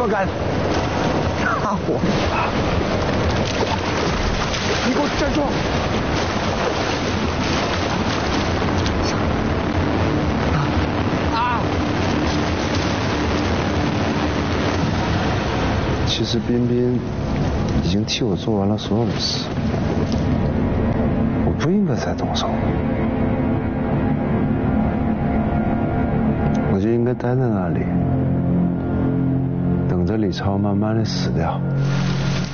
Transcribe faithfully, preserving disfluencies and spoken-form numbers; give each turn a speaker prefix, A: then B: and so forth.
A: 么干？家伙！你给我站住！啊！
B: 其实彬彬已经替我做完了所有的事，我不应该再动手，我就应该待在那里，等着李超慢慢的死掉。